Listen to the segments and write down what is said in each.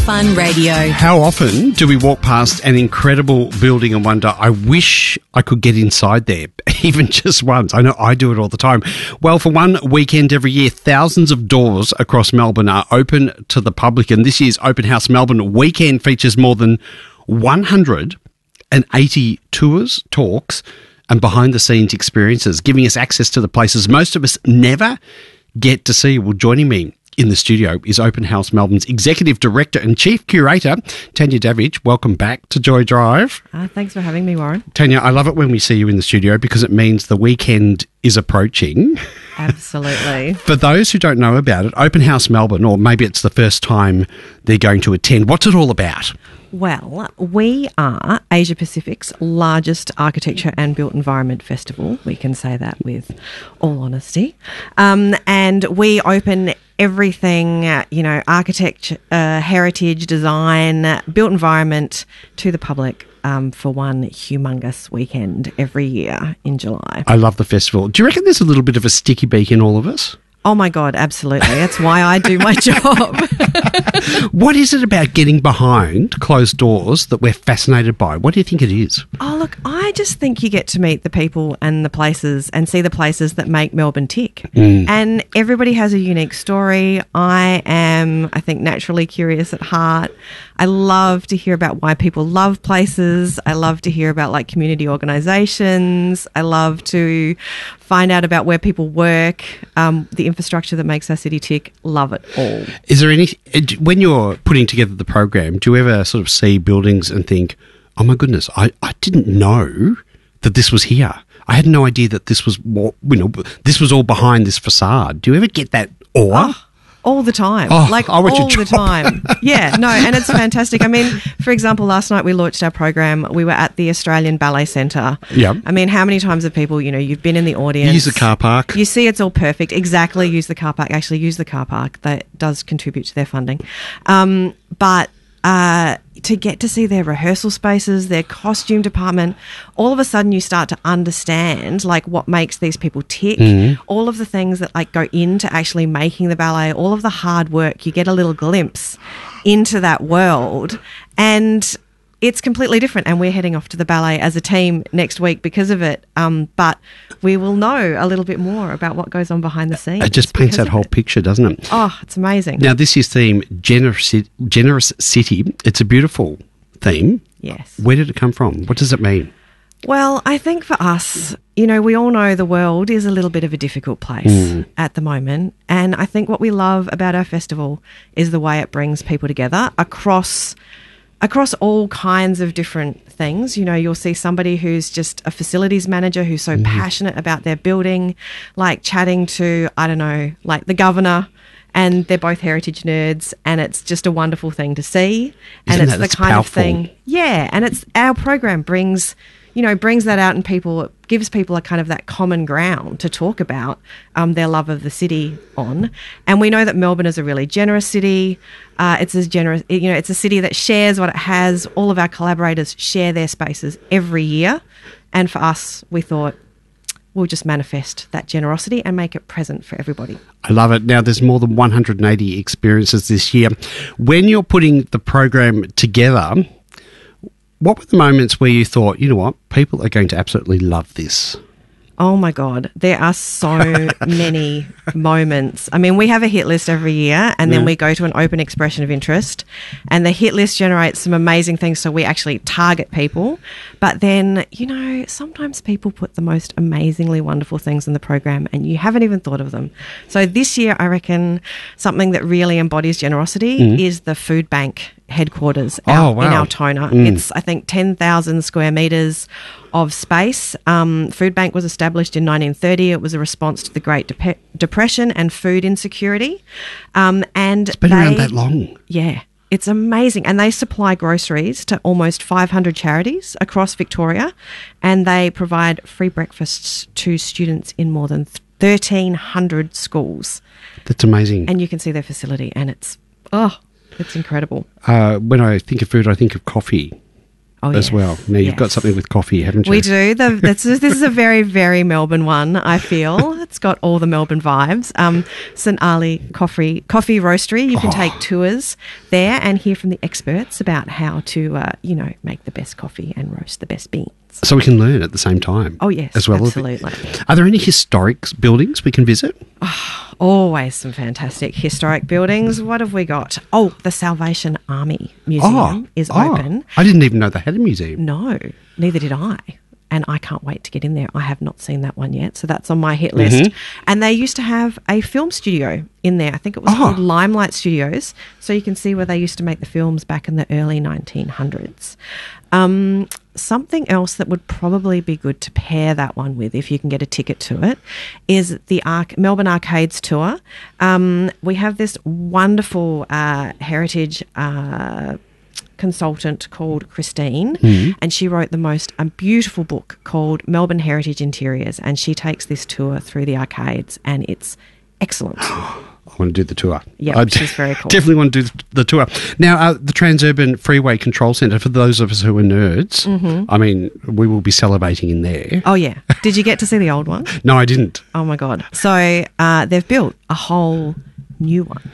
Fun Radio. How often do we walk past an incredible building and wonder, I wish I could get inside there, even just once? I know I do it all the time. Well, for one weekend every year, thousands of doors across Melbourne are open to the public, and this year's Open House Melbourne weekend features more than 180 tours, talks, and behind-the-scenes experiences, giving us access to the places most of us never get to see. Well, joining me in the studio is Open House Melbourne's Executive Director and Chief Curator, Tanya Davidge. Welcome back to Joy Drive. Thanks for having me, Warren. Tanya, I love it when we see you in the studio because it means the weekend is approaching. Absolutely. For those who don't know about it, Open House Melbourne, or maybe it's the first time they're going to attend, what's it all about? Well, we are Asia Pacific's largest architecture and built environment festival. We can say that with all honesty. And we open everything, architecture, heritage, design, built environment to the public for one humongous weekend every year in July. I love the festival. Do you reckon there's a little bit of a sticky beak in all of us? Oh my God, absolutely. That's why I do my job. What is it about getting behind closed doors that we're fascinated by? What do you think it is? Oh, look, I just think you get to meet the people and the places and see the places that make Melbourne tick. And everybody has a unique story. I think, naturally curious at heart. I love to hear about why people love places. I love to hear about community organisations. I love to find out about where people work, the infrastructure that makes our city tick. Love it all. Is there any, when you're putting together the program, do you ever sort of see buildings and think, oh my goodness, I didn't know that this was here. I had no idea that this was what, this was all behind this facade. Do you ever get that awe? Oh, all the time. All the time. Yeah, no, and it's fantastic. I mean, for example, last night we launched our program. We were at the Australian Ballet Centre. Yeah. I mean, how many times have people, you've been in the audience. Use the car park. You see it's all perfect. Exactly, use the car park. Actually, use the car park. That does contribute to their funding. But to get to see their rehearsal spaces, their costume department, all of a sudden you start to understand what makes these people tick, all of the things that go into actually making the ballet, all of the hard work. You get a little glimpse into that world, and it's completely different. And we're heading off to the ballet as a team next week because of it. But we will know a little bit more about what goes on behind the scenes. It just paints that whole picture, doesn't it? Oh, it's amazing. Now, this year's theme, Generous City. It's a beautiful theme. Yes. Where did it come from? What does it mean? Well, I think for us, we all know the world is a little bit of a difficult place at the moment. And I think what we love about our festival is the way it brings people together across all kinds of different things. You'll see somebody who's just a facilities manager who's so passionate about their building, chatting to, the governor, and they're both heritage nerds, and it's just a wonderful thing to see. And it's the kind of thing, and it's our program brings that out, and gives people a kind of that common ground to talk about their love of the city on. And we know that Melbourne is a really generous city. It's as generous, it's a city that shares what it has. All of our collaborators share their spaces every year. And for us, we thought we'll just manifest that generosity and make it present for everybody. I love it. Now, there's more than 180 experiences this year. When you're putting the program together, what were the moments where you thought, you know what, people are going to absolutely love this? Oh my God, there are so many moments. I mean, we have a hit list every year, and then we go to an open expression of interest, and the hit list generates some amazing things, so we actually target people. But then, sometimes people put the most amazingly wonderful things in the program and you haven't even thought of them. So this year, I reckon something that really embodies generosity is the food bank headquarters out in Altona. It's, I think, 10,000 square metres of space. Food Bank was established in 1930. It was a response to the Great Depression and food insecurity. And it's been around that long. Yeah. It's amazing. And they supply groceries to almost 500 charities across Victoria, and they provide free breakfasts to students in more than 1,300 schools. That's amazing. And you can see their facility, and it's incredible. When I think of food, I think of coffee. as well. Now, you've got something with coffee, haven't you? We do. This is a very, very Melbourne one, I feel. It's got all the Melbourne vibes. St Ali Coffee Roastery. You can take tours there and hear from the experts about how to, make the best coffee and roast the best beans. So we can learn at the same time. Oh, yes, as well. absolutely. Are there any historic buildings we can visit? Always some fantastic historic buildings. What have we got? Oh, the Salvation Army Museum is open. I didn't even know they had a museum. No, neither did I. And I can't wait to get in there. I have not seen that one yet, so that's on my hit list. And they used to have a film studio in there. I think it was called Limelight Studios. So you can see where they used to make the films back in the early 1900s. Something else that would probably be good to pair that one with, if you can get a ticket to it, is the Melbourne Arcades Tour. We have this wonderful heritage consultant called Christine, and she wrote the most beautiful book called Melbourne Heritage Interiors, and she takes this tour through the arcades, and it's excellent. I want to do the tour. Yeah, which is very cool. Definitely want to do the tour. Now, the Transurban Freeway Control Centre, for those of us who are nerds, I mean, we will be celebrating in there. Oh, yeah. Did you get to see the old one? No, I didn't. Oh, my God. So they've built a whole new one.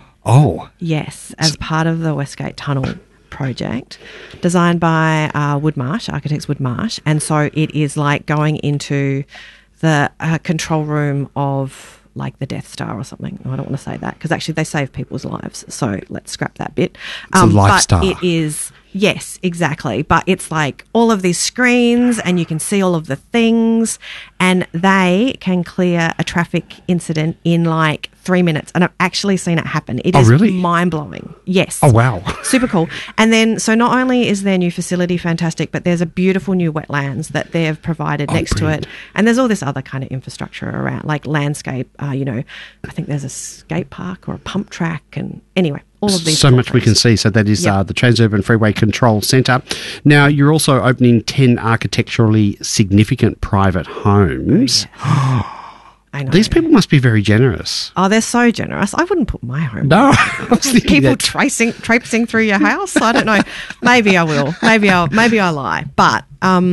Oh. Yes, as part of the Westgate Tunnel project, designed by architects Woodmarsh. And so it is like going into the control room of like the Death Star or something. I don't want to say that because actually they save people's lives. So let's scrap that bit. It's a lifestyle. But it is, yes, exactly. But it's like all of these screens and you can see all of the things and they can clear a traffic incident in like 3 minutes. And I've actually seen it happen. It is really? mind-blowing. Yes. Oh, wow. Super cool. And then, so not only is their new facility fantastic, but there's a beautiful new wetlands that they have provided next brilliant. to it. And there's all this other kind of infrastructure around, like landscape, I think there's a skate park or a pump track. And anyway, all of these. So much we can see. So that is the Transurban Freeway Control Centre. Now, you're also opening 10 architecturally significant private homes. Oh, yes. I know. These people must be very generous. Oh, they're so generous. I wouldn't put my home. No, I was thinking people that. traipsing through your house. I don't know. Maybe I will. Maybe I lie. But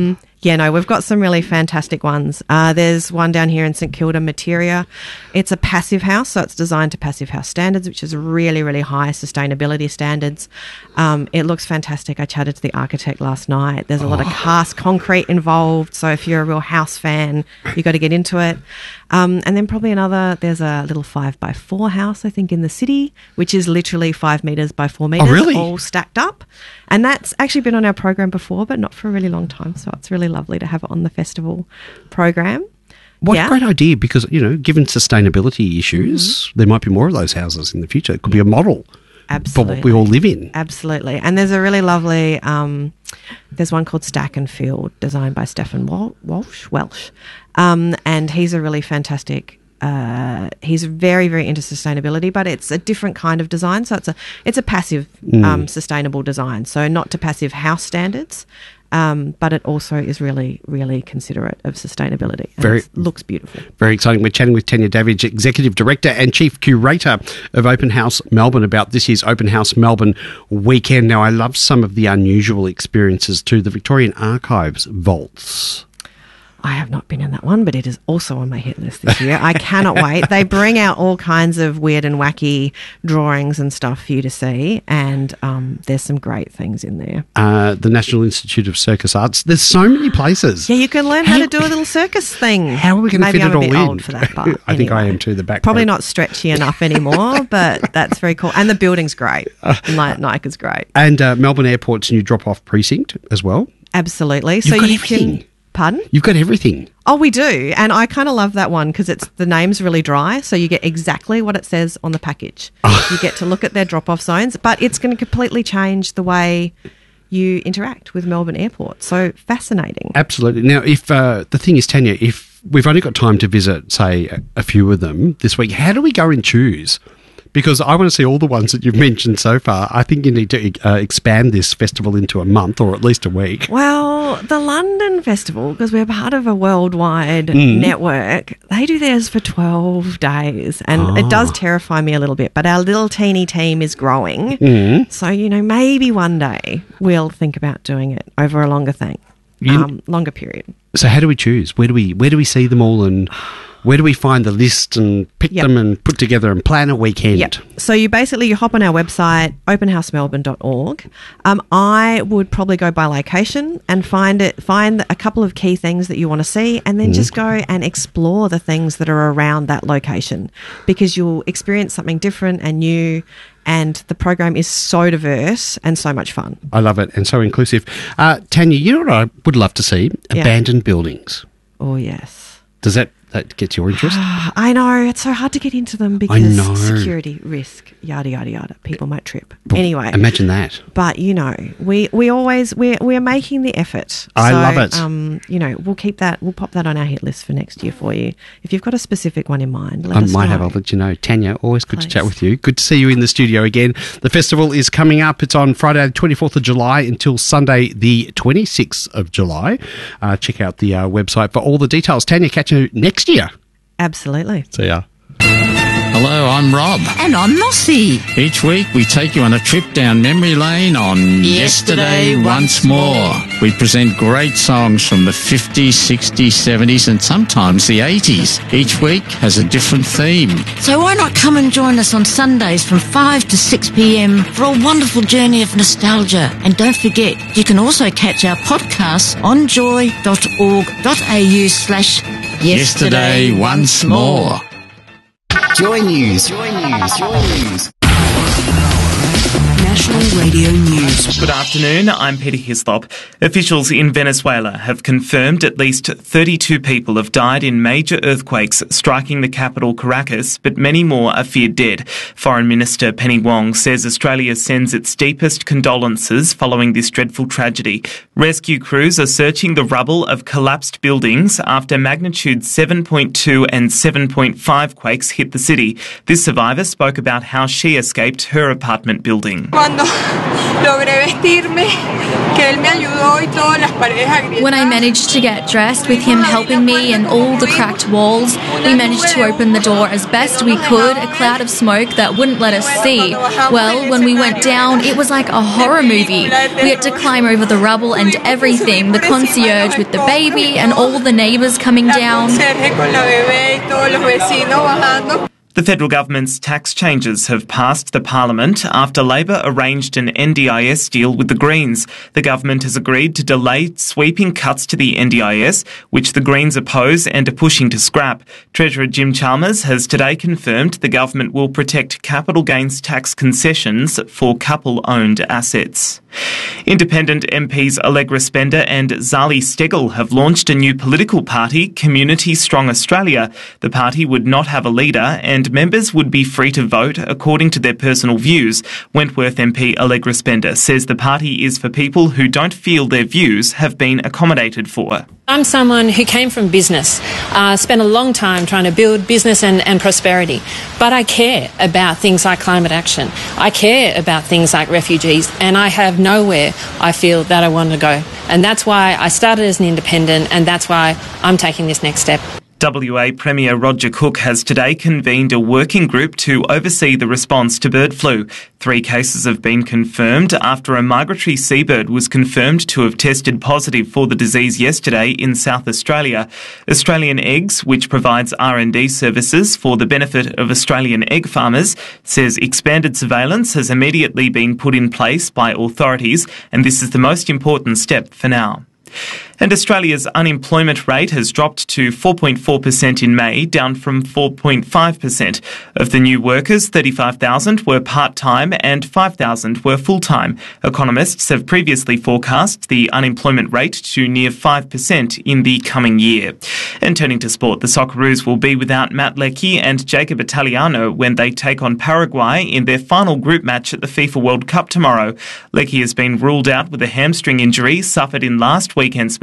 we've got some really fantastic ones. There's one down here in St Kilda, Materia. It's a passive house, so it's designed to passive house standards, which is really, really high sustainability standards. It looks fantastic. I chatted to the architect last night. There's a lot of cast concrete involved, so if you're a real house fan, you got to get into it. And then probably there's a little 5x4 house, I think, in the city, which is literally 5 metres by 4 metres, really? all stacked up. And that's actually been on our program before, but not for a really long time. So it's really lovely to have it on the festival program. What a great idea, because, given sustainability issues, there might be more of those houses in the future. It could be a model for what we all live in. Absolutely. And there's a really lovely, there's one called Stack and Field, designed by Stefan Welsh. And he's a really fantastic, he's very, very into sustainability, but it's a different kind of design. So it's a passive, sustainable design. So not to passive house standards, but it also is really, really considerate of sustainability. And it looks beautiful. Very exciting. We're chatting with Tanya Davidge, Executive Director and Chief Curator of Open House Melbourne, about this year's Open House Melbourne weekend. Now, I love some of the unusual experiences too. The Victorian Archives vaults. I have not been in that one, but it is also on my hit list this year. I cannot wait. They bring out all kinds of weird and wacky drawings and stuff for you to see, and there's some great things in there. The National Institute of Circus Arts. There's so many places. Yeah, you can learn how to do a little circus thing. How are we going to fit it all in? Maybe I'm a bit old for that, but I think I am too. The back probably not stretchy enough anymore, but that's very cool. And the building's great. Nike is great. And Melbourne Airport's new drop-off precinct as well. Absolutely. You've so got you everything. can. Pardon? You've got everything. Oh, we do. And I kind of love that one because the name's really dry. So you get exactly what it says on the package. You get to look at their drop-off zones, but it's going to completely change the way you interact with Melbourne Airport. So fascinating. Absolutely. Now, if the thing is, Tanya, if we've only got time to visit, say, a few of them this week, how do we go and choose? Because I want to see all the ones that you've mentioned so far. I think you need to expand this festival into a month or at least a week. Well, the London Festival, because we're part of a worldwide network, they do theirs for 12 days. And it does terrify me a little bit, but our little teeny team is growing. So, maybe one day we'll think about doing it over a longer longer period. So how do we choose? Where do we see them all, and where do we find the list and pick them and put together and plan a weekend? Yep. So you hop on our website, openhousemelbourne.org. I would probably go by location and find a couple of key things that you want to see, and then just go and explore the things that are around that location, because you'll experience something different and new. And the program is so diverse and so much fun. I love it, and so inclusive. Tanya, you know what I would love to see? Abandoned buildings. Oh, yes. Does that gets your interest? I know. It's so hard to get into them because security, risk, yada, yada, yada. People might trip. Anyway. Imagine that. But, we're making the effort. I love it. We'll pop that on our hit list for next year for you. If you've got a specific one in mind, let us know. I'll let you know. Tanya, always good to chat with you. Good to see you in the studio again. The festival is coming up. It's on Friday the 24th of July until Sunday the 26th of July. Check out the website for all the details. Tanya, catch you next year. Absolutely. See ya. Hello, I'm Rob. And I'm Mossy. Each week we take you on a trip down memory lane on Yesterday Once More. We present great songs from the 50s, 60s, 70s and sometimes the 80s. Each week has a different theme. So why not come and join us on Sundays from 5 to 6 p.m. for a wonderful journey of nostalgia. And don't forget, you can also catch our podcasts on joy.org.au/Yesterday Once More. Joy News. National Radio News. Good afternoon, I'm Peter Hislop. Officials in Venezuela have confirmed at least 32 people have died in major earthquakes striking the capital Caracas, but many more are feared dead. Foreign Minister Penny Wong says Australia sends its deepest condolences following this dreadful tragedy. Rescue crews are searching the rubble of collapsed buildings after magnitude 7.2 and 7.5 quakes hit the city. This survivor spoke about how she escaped her apartment building. When I managed to get dressed with him helping me and all the cracked walls, we managed to open the door as best we could, a cloud of smoke that wouldn't let us see. Well, when we went down, it was like a horror movie. We had to climb over the rubble and everything, the concierge with the baby and all the neighbours coming down. The federal government's tax changes have passed the parliament after Labor arranged an NDIS deal with the Greens. The government has agreed to delay sweeping cuts to the NDIS, which the Greens oppose and are pushing to scrap. Treasurer Jim Chalmers has today confirmed the government will protect capital gains tax concessions for couple-owned assets. Independent MPs Allegra Spender and Zali Steggall have launched a new political party, Community Strong Australia. The party would not have a leader and members would be free to vote according to their personal views. Wentworth MP Allegra Spender says the party is for people who don't feel their views have been accommodated for. I'm someone who came from business, spent a long time trying to build business and prosperity, but I care about things like climate action. I care about things like refugees, and I have nowhere I feel that I want to go. And that's why I started as an independent, and that's why I'm taking this next step. WA Premier Roger Cook has today convened a working group to oversee the response to bird flu. 3 cases have been confirmed after a migratory seabird was confirmed to have tested positive for the disease yesterday in South Australia. Australian Eggs, which provides R&D services for the benefit of Australian egg farmers, says expanded surveillance has immediately been put in place by authorities, and this is the most important step for now. And Australia's unemployment rate has dropped to 4.4% in May, down from 4.5%. Of the new workers, 35,000 were part-time and 5,000 were full-time. Economists have previously forecast the unemployment rate to near 5% in the coming year. And turning to sport, the Socceroos will be without Matt Leckie and Jacob Italiano when they take on Paraguay in their final group match at the FIFA World Cup tomorrow. Leckie has been ruled out with a hamstring injury suffered in last weekend's match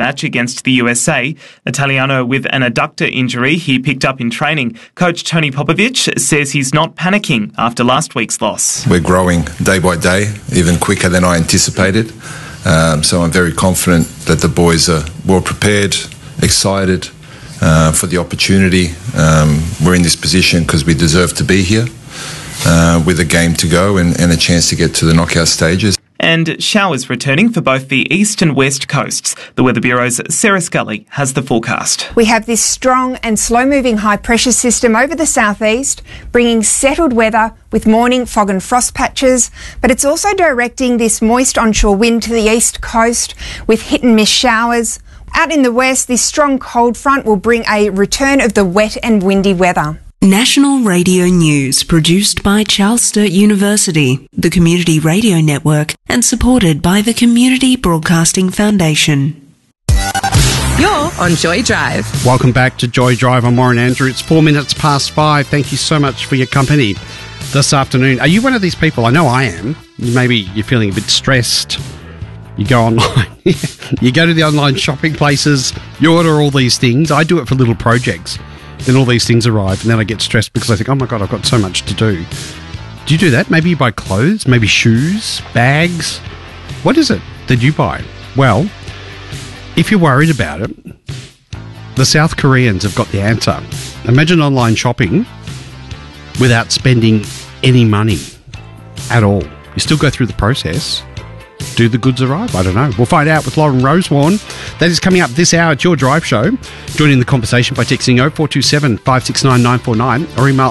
match against the USA. Italiano with an adductor injury he picked up in training. Coach Tony Popovic says he's not panicking after last week's loss. We're growing day by day, even quicker than I anticipated. So I'm very confident that the boys are well prepared, excited for the opportunity. We're in this position because we deserve to be here with a game to go and a chance to get to the knockout stages. And showers returning for both the east and west coasts. The Weather Bureau's Sarah Scully has the forecast. We have this strong and slow-moving high-pressure system over the southeast, bringing settled weather with morning fog and frost patches, but it's also directing this moist onshore wind to the east coast with hit-and-miss showers. Out in the west, this strong cold front will bring a return of the wet and windy weather. National Radio News, produced by Charles Sturt University, the Community Radio Network, and supported by the Community Broadcasting Foundation. You're on Joy Drive. Welcome back to Joy Drive. I'm Warren Andrew. It's 4 minutes past 5. Thank you so much for your company this afternoon. Are you one of these people? I know I am. Maybe you're feeling a bit stressed. You go online. You go to the online shopping places. You order all these things. I do it for little projects. Then all these things arrive, and then I get stressed because I think, oh my God, I've got so much to do. Do you do that? Maybe you buy clothes, maybe shoes, bags. What is it that you buy? Well, if you're worried about it, the South Koreans have got the answer. Imagine online shopping without spending any money at all. You still go through the process. Do the goods arrive? I don't know. We'll find out with Lauren Rosewarne. That is coming up this hour at Your Drive Show. Join in the conversation by texting 0427 569 949 or email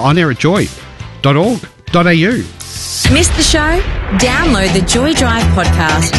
onair@joy.org.au. Missed the show? Download the Joy Drive podcast